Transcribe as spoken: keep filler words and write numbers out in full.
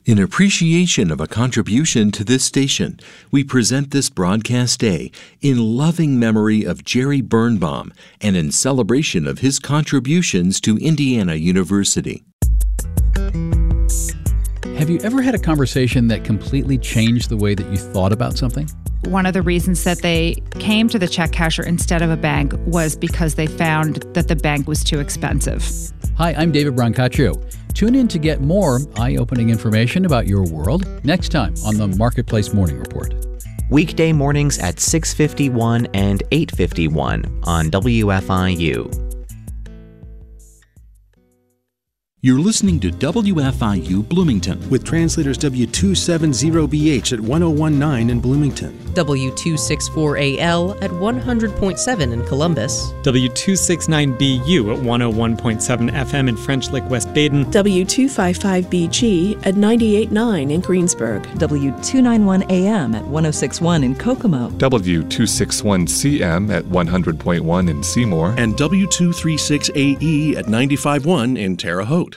In appreciation of a contribution to this station, we present this broadcast day in loving memory of Jerry Birnbaum and in celebration of his contributions to Indiana University. Have you ever had a conversation that completely changed the way that you thought about something? One of the reasons that they came to the check casher instead of a bank was because they found that the bank was too expensive. Hi, I'm David Brancaccio. Tune in to get more eye-opening information about your world next time on the Marketplace Morning Report. Weekday mornings at six fifty-one and eight fifty-one on W F I U. You're listening to W F I U Bloomington with translators W two seventy B H at one oh one nine in Bloomington, W two sixty-four A L at one hundred point seven in Columbus, W two sixty-nine B U at one oh one point seven F M in French Lick, West Baden, W two fifty-five B G at ninety-eight point nine in Greensburg, W two ninety-one A M at one oh six point one in Kokomo, W two sixty-one C M at one hundred point one in Seymour, and W two thirty-six A E at ninety-five point one in Terre Haute.